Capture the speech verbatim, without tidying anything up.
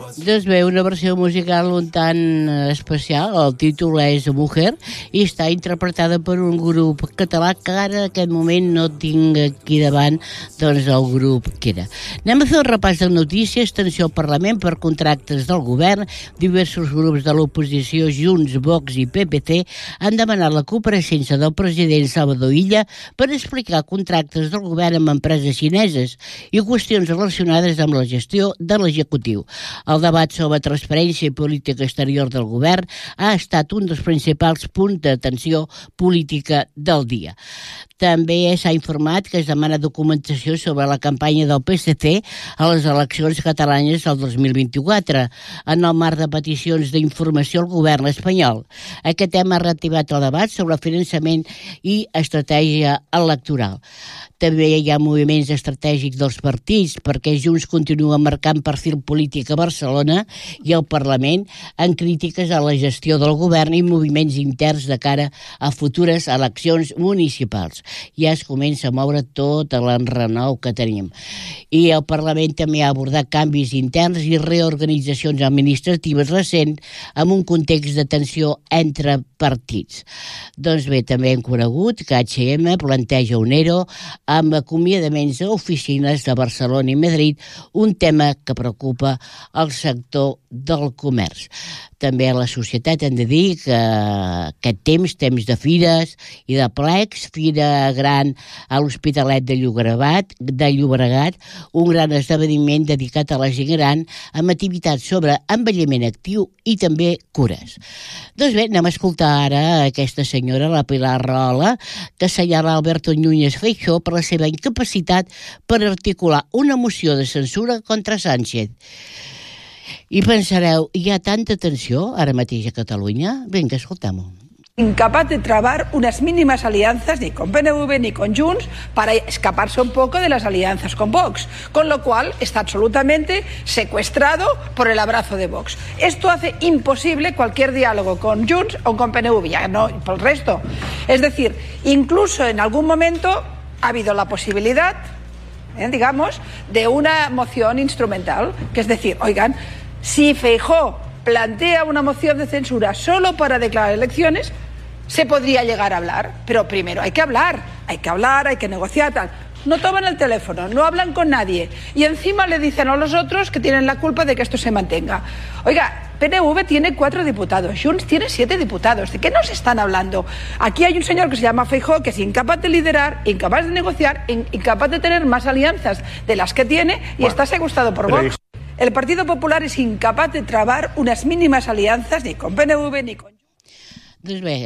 Doncs bé, una versió musical un tant especial, el títol és Mujer, i està interpretada per un grup català que ara en aquest moment no tinc aquí davant doncs el grup que era. Anem a fer un repàs de notícies. Tensió al Parlament per contractes del govern. Diversos grups de l'oposició, Junts, Vox i P P C, han demanat la compareixença del president Salvador Illa per explicar contractes del govern amb empreses xineses i qüestions relacionades amb la gestió de l'executiu. El debat sobre transparència i política exterior del govern ha estat un dels principals punts d'atenció política del dia. També s'ha informat que es demana documentació sobre la campanya del P S C a les eleccions catalanes del dos mil vint-i-quatre, en el marc de peticions d'informació al govern espanyol. Aquest tema ha reactivat el debat sobre finançament i estratègia electoral. També hi ha moviments estratègics dels partits, perquè Junts continua marcant perfil polític a Barcelona i al Parlament en crítiques a la gestió del govern i moviments interns de cara a futures eleccions municipals. Ja es comença a moure tot l'enrenou que tenim. I el Parlament també ha abordat canvis interns i reorganitzacions administratives recents en un context de tensió entre partits. Doncs bé, també hem conegut que H i M planteja un ERO amb acomiadaments a oficines de Barcelona i Madrid, un tema que preocupa el sector del comerç. També a la societat hem de dir que aquest temps, temps de fires i de plecs, Fira Gran a l'Hospitalet de Llobregat, de Llobregat, un gran esdeveniment dedicat a la gent gran amb activitats sobre envelliment actiu i també cures. Doncs bé, anem a escoltar ara aquesta senyora, la Pilar Rahola, que assenyala Alberto Núñez Feijóo per la seva incapacitat per articular una moció de censura contra Sánchez. I pensareu, hi ha tanta tensió ara mateix a Catalunya? Vinga, escoltem-ho. Incapaz de trabar unas mínimas alianzas ni con P N V ni con Junts para escaparse un poco de las alianzas con Vox, con lo cual está absolutamente secuestrado por el abrazo de Vox. Esto hace imposible cualquier diálogo con Junts o con P N V, ya no por el resto. Es decir, incluso en algún momento ha habido la posibilidad, eh, digamos, de una moción instrumental, que es decir, oigan, si Feijóo plantea una moción de censura solo para declarar elecciones, se podría llegar a hablar, pero primero hay que hablar, hay que hablar, hay que negociar, tal. No toman el teléfono, no hablan con nadie y encima le dicen a los otros que tienen la culpa de que esto se mantenga. Oiga, P N V tiene cuatro diputados, Junts tiene siete diputados. ¿De qué nos están hablando? Aquí hay un señor que se llama Feijóo, que es incapaz de liderar, incapaz de negociar, incapaz de tener más alianzas de las que tiene y bueno, está secuestrado por Vox. El Partido Popular es incapaz de trabar unas mínimas alianzas ni con P N V ni con... Doncs bé,